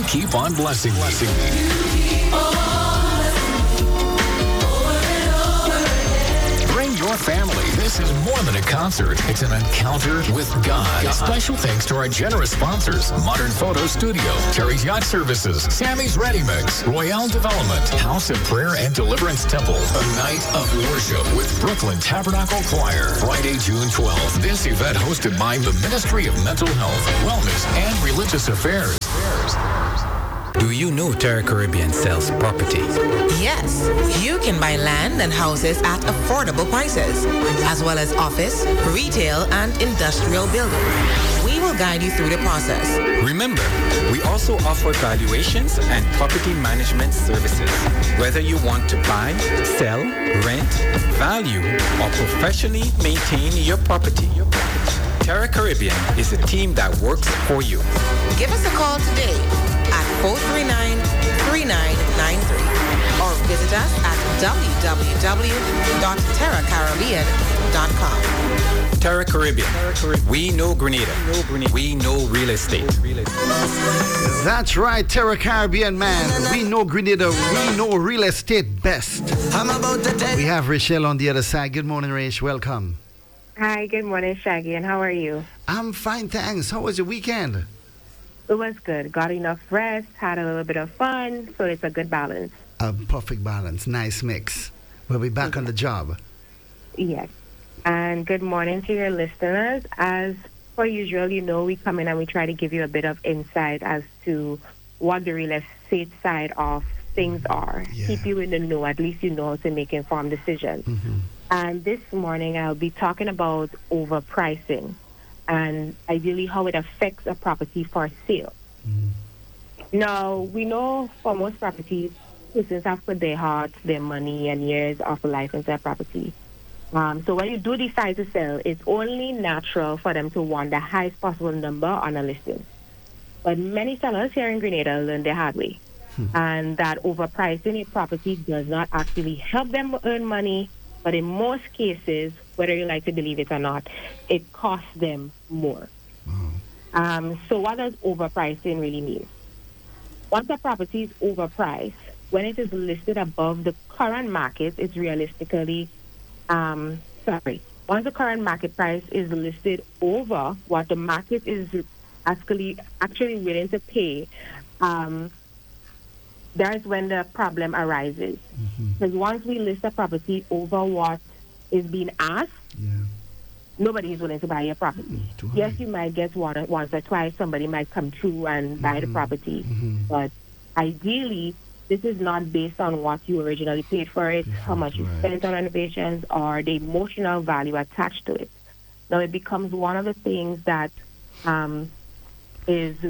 keep on blessing me. Bring your family. This is more than a concert. It's an encounter with God. Special thanks to our generous sponsors: Modern Photo Studio, Terry's Yacht Services, Sammy's Ready Mix, Royale Development, House of Prayer and Deliverance Temple, a night of worship with Brooklyn Tabernacle Choir, Friday, June 12th. This event hosted by the Ministry of Mental Health, Wellness, and Religious Affairs. Do you know Terra Caribbean sells property? Yes, you can buy land and houses at affordable prices, as well as office, retail, and industrial buildings. We will guide you through the process. Remember, we also offer valuations and property management services. Whether you want to buy, sell, rent, value, or professionally maintain your property, Terra Caribbean is a team that works for you. Give us a call today at 439-3993 or visit us at www.terracaribbean.com. Terra Caribbean. We know Grenada. We know real estate. That's right, Terra Caribbean, man. We know Grenada. We know real estate best. We have Rachel on the other side. Good morning, Rach. Welcome. Hi, good morning, Shaggy, and how are you? I'm fine, thanks. How was your weekend? It was good. Got enough rest, had a little bit of fun, so it's a good balance. A perfect balance. Nice mix. We'll be back on the job. Yes. And good morning to your listeners. As per usual, you know, we come in and we try to give you a bit of insight as to what the real estate side of things are. Yeah. Keep you in the know. At least you know how to make informed decisions. Mm-hmm. And this morning, I'll be talking about overpricing and ideally how it affects a property for sale. Now, we know for most properties, persons have put their heart, their money, and years of life into a property. So when you do decide to sell, it's only natural for them to want the highest possible number on a listing. But many sellers here in Grenada learn the hard way, and that overpricing a property does not actually help them earn money, but in most cases, whether you like to believe it or not, it costs them more. So what does overpricing really mean? Once a property is overpriced, when it is listed above the current market, it's realistically, once the current market price is listed over what the market is actually willing to pay, that's when the problem arises. Because once we list a property over what is being asked, nobody is willing to buy your property. Yes, you might get once or twice, somebody might come through and buy the property, but ideally, this is not based on what you originally paid for it, how much you spent on renovations, or the emotional value attached to it. Now, it becomes one of the things that is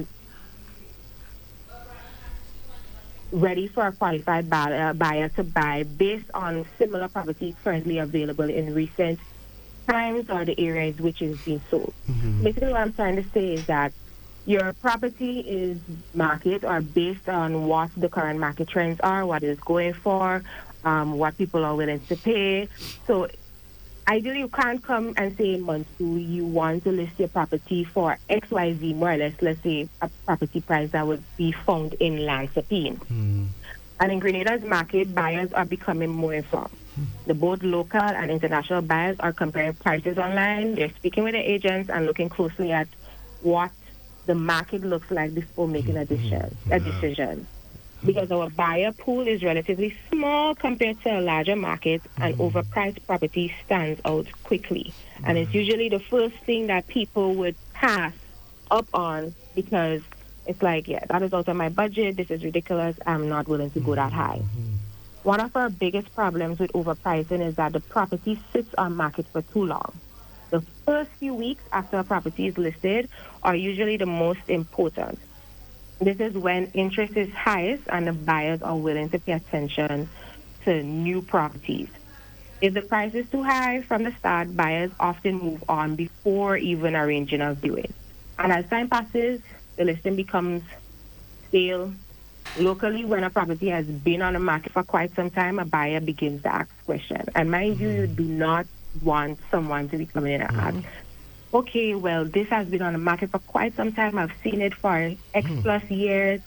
ready for a qualified buyer to buy based on similar properties currently available in recent times or the areas which is being sold. Basically, what I'm trying to say is that your property is market or based on what the current market trends are, what it's going for, what people are willing to pay. So ideally, you can't come and say in month 2 you want to list your property for XYZ, more or less, let's say a property price that would be found in Lansapine. And in Grenada's market, buyers are becoming more informed. The both local and international buyers are comparing prices online. They're speaking with the agents and looking closely at what the market looks like before making a decision. Because our buyer pool is relatively small compared to a larger market, and overpriced property stands out quickly. And it's usually the first thing that people would pass up on because it's like, yeah, that is out of my budget, this is ridiculous, I'm not willing to go that high. One of our biggest problems with overpricing is that the property sits on market for too long. The first few weeks after a property is listed are usually the most important. This is when interest is highest and the buyers are willing to pay attention to new properties. If the price is too high from the start, buyers often move on before even arranging a viewing. And as time passes, the listing becomes stale. Locally, when a property has been on the market for quite some time, a buyer begins to ask questions. And mind you, you do not want someone to be coming in and ask, okay, well, this has been on the market for quite some time. I've seen it for X plus years.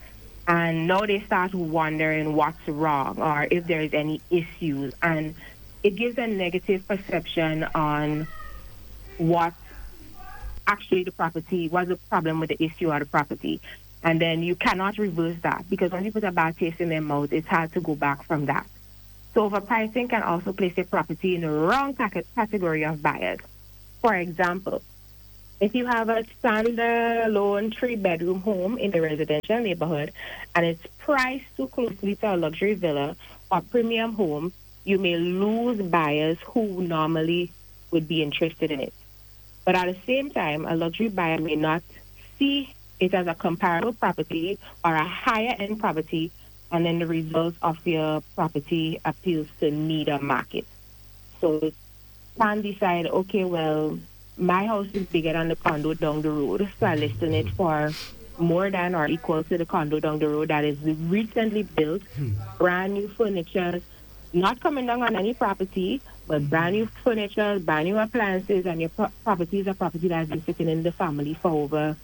And now they start wondering what's wrong or if there is any issues. And it gives a negative perception on what actually the property was the problem with the issue of the property. And then you cannot reverse that because once you put a bad taste in their mouth, it's hard to go back from that. So overpricing can also place a property in the wrong category of buyers. For example, if you have a standalone 3-bedroom home in the residential neighborhood and it's priced too closely to a luxury villa or premium home, you may lose buyers who normally would be interested in it. But at the same time, a luxury buyer may not see it as a comparable property or a higher-end property, and then the results of your property appeals to neither market. So you can decide, okay, well, my house is bigger than the condo down the road, so I'm listing it for more than or equal to the condo down the road that is recently built, brand new furniture, not coming down on any property, but brand new furniture, brand new appliances, and your property is a property that has been sitting in the family for over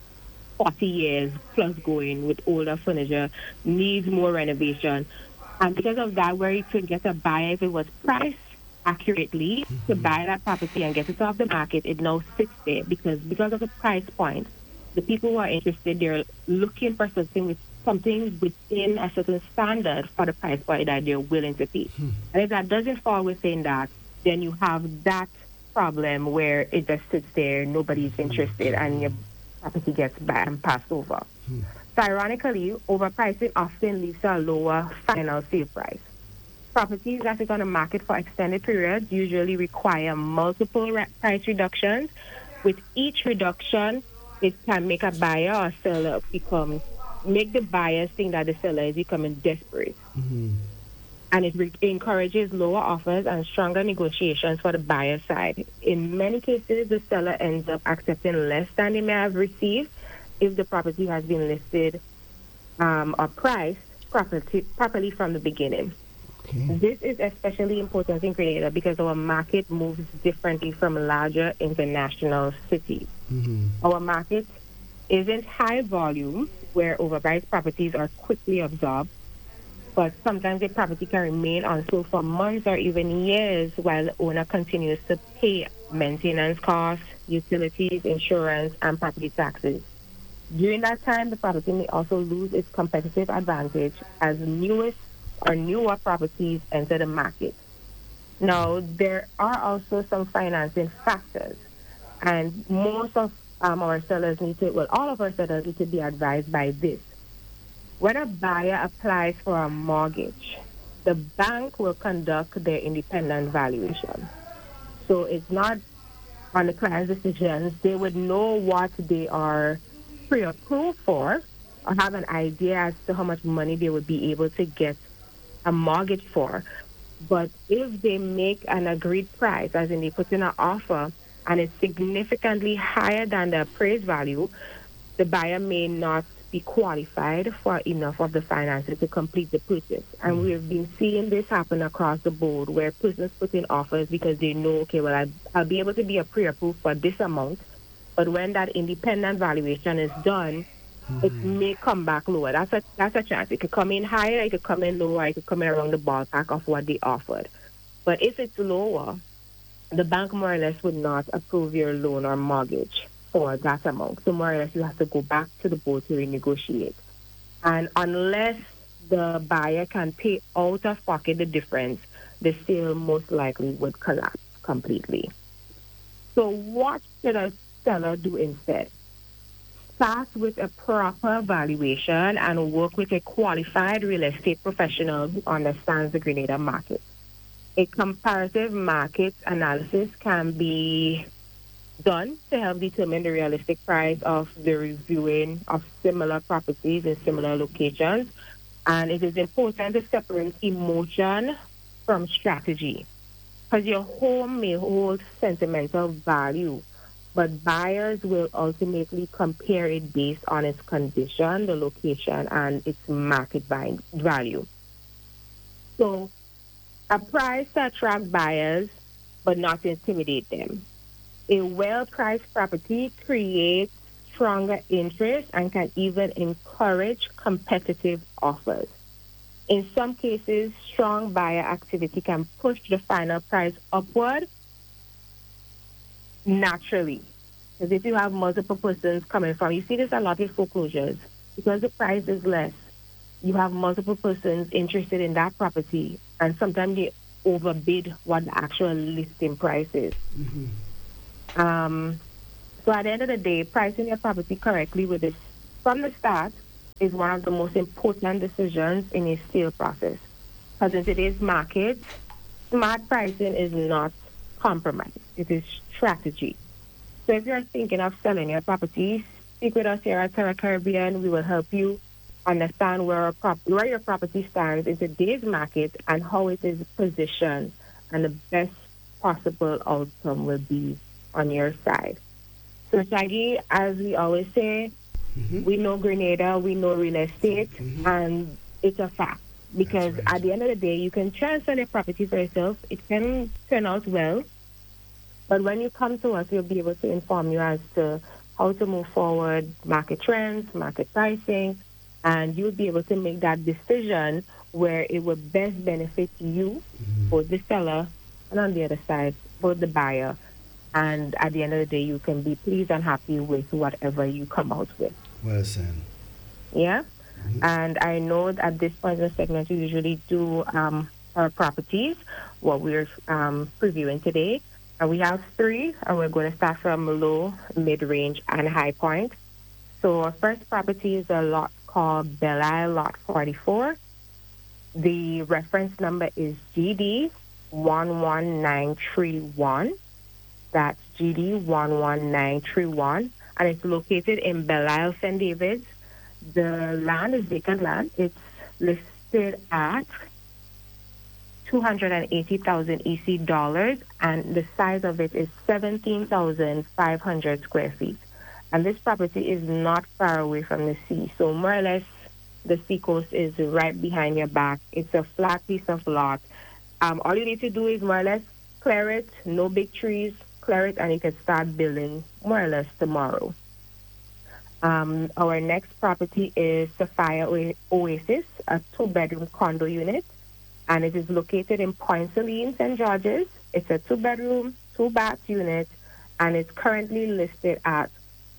40 years plus going with older furniture, needs more renovation. And because of that, where you could get a buyer if it was priced accurately to buy that property and get it off the market, it now sits there because of the price point. The people who are interested, they're looking for something within a certain standard for the price point that they're willing to pay. And if that doesn't fall within that, then you have that problem where it just sits there, nobody's interested, and your property gets passed over. So ironically, overpricing often leads to a lower final sale price. Properties that is on the market for extended periods usually require multiple price reductions. With each reduction, it can make a buyer or seller make the buyers think that the seller is becoming desperate. And it encourages lower offers and stronger negotiations for the buyer side. In many cases, the seller ends up accepting less than they may have received if the property has been listed or priced properly from the beginning. This is especially important in Grenada because our market moves differently from larger international cities. Our market isn't high volume, where overpriced properties are quickly absorbed, but sometimes the property can remain unsold for months or even years while the owner continues to pay maintenance costs, utilities, insurance, and property taxes. During that time, the property may also lose its competitive advantage as newest or newer properties enter the market. Now, there are also some financing factors, and most of our sellers all of our sellers need to be advised by this. When a buyer applies for a mortgage, the bank will conduct their independent valuation. So it's not on the client's decisions. They would know what they are pre-approved for or have an idea as to how much money they would be able to get a mortgage for. But if they make an agreed price, as in they put in an offer, and it's significantly higher than the appraised value, the buyer may not be qualified for enough of the finances to complete the purchase. And we've been seeing this happen across the board where persons put in offers because they know, okay, well, I'll be able to be pre-approved for this amount, but when that independent valuation is done, it may come back lower. That's a chance. It could come in higher, it could come in lower, it could come in around the ballpark of what they offered. But if it's lower, the bank more or less would not approve your loan or mortgage for that amount. So more or less you have to go back to the board to renegotiate. And unless the buyer can pay out of pocket the difference, the sale most likely would collapse completely. So what should a seller do instead? Start with a proper valuation and work with a qualified real estate professional who understands the Grenada market. A comparative market analysis can be done to help determine the realistic price of the reviewing of similar properties in similar locations. And it is important to separate emotion from strategy, because your home may hold sentimental value, but buyers will ultimately compare it based on its condition, the location, and its market value. So a price to attract buyers, but not intimidate them. A well-priced property creates stronger interest and can even encourage competitive offers. In some cases, strong buyer activity can push the final price upward naturally. Because if you have multiple persons coming from, you see this a lot with foreclosures. Because the price is less, you have multiple persons interested in that property, and sometimes they overbid what the actual listing price is. So at the end of the day, pricing your property correctly with this from the start is one of the most important decisions in a sale process. Because in today's market, smart pricing is not compromise. It is strategy. So if you're thinking of selling your property, speak with us here at Terra Caribbean. We will help you understand where your property stands in today's market and how it is positioned, and the best possible outcome will be on your side. So Shaggy, as we always say, we know Grenada, we know real estate, and it's a fact. Because at the end of the day, you can try and sell your property for yourself. It can turn out well. But when you come to us, we'll be able to inform you as to how to move forward, market trends, market pricing, and you'll be able to make that decision where it will best benefit you, both the seller, and on the other side, both the buyer. And at the end of the day, you can be pleased and happy with whatever you come out with. Well said. Yeah? And I know that at this point in the segment, we usually do our properties, what we're previewing today. And we have 3, and we're going to start from low, mid-range, and high point. So our first property is a lot called Belle Isle Lot 44. The reference number is GD 11931. That's GD 11931. And it's located in Belle Isle, St. David's. The land is vacant land. It's listed at $280,000 EC dollars, and the size of it is 17,500 square feet. And this property is not far away from the sea. So more or less, the seacoast is right behind your back. It's a flat piece of lot. All you need to do is more or less clear it, no big trees, clear it, and you can start building more or less tomorrow. Our next property is Sapphire Oasis, a 2-bedroom condo unit, and it is located in Point Celine, St. George's. It's a 2-bedroom, 2-bath unit, and it's currently listed at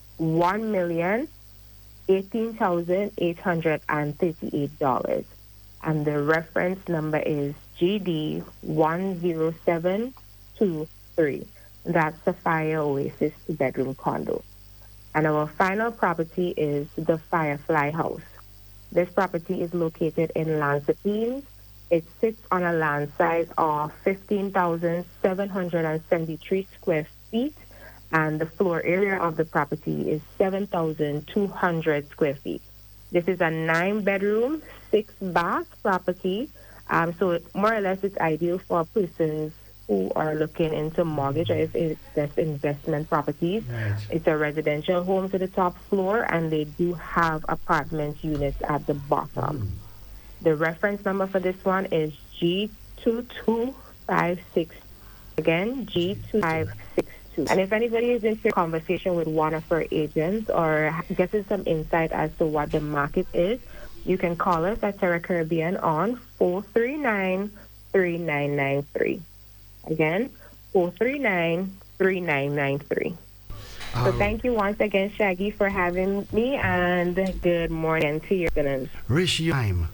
$1,018,838. And the reference number is GD 10723. That's Sapphire Oasis 2-bedroom condo. And our final property is the Firefly House. This property is located in Lansepine. It sits on a land size of 15,773 square feet, and the floor area of the property is 7,200 square feet. This is a 9-bedroom, 6-bath property, so more or less it's ideal for persons who are looking into mortgage or if it's investment properties. Right. It's a residential home to the top floor, and they do have apartment units at the bottom. The reference number for this one is G2256. Again, G2562. And if anybody is into a conversation with one of our agents or getting some insight as to what the market is, you can call us at Terra Caribbean on 439-3993. Again, 439-3993. So thank you once again, Shaggy, for having me, and good morning to your listeners. Rish, time.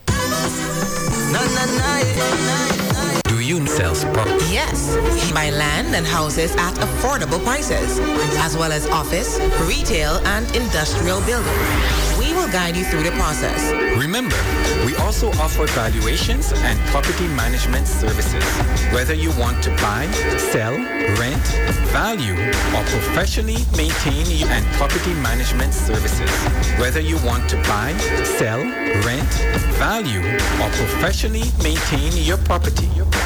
Do you sell property? Yes, buy land and houses at affordable prices, as well as office, retail, and industrial buildings. We will guide you through the process. Remember, we also offer valuations and property management services. Whether you want to buy, sell, rent, value, or professionally maintain and property management services. Whether you want to buy, sell, rent, value, or professionally maintain your property.